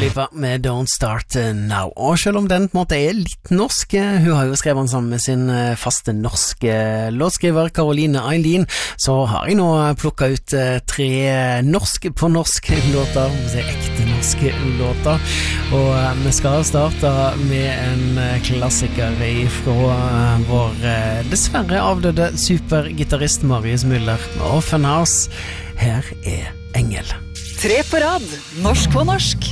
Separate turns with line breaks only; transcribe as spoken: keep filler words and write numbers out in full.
Lipa med Don't Start Now. Og selv om den på en måte er litt norsk, hun har jo skrevet den sammen med sin faste norske låtskriver Caroline Eileen, så har jeg nå plukket ut tre norske på norsk låter, ekte norske låter. Og vi skal starte med en klassiker fra vår dessverre avdøde supergitarrist Marius Müller og Funhouse. Her er Engel.
Tre på rad, norsk på norsk.